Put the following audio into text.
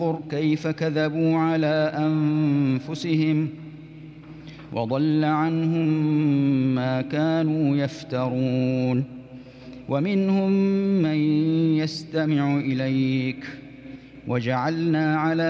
كيف كذبوا على أنفسهم وضل عنهم ما كانوا يفترون. ومنهم من يستمع إليك وجعلنا على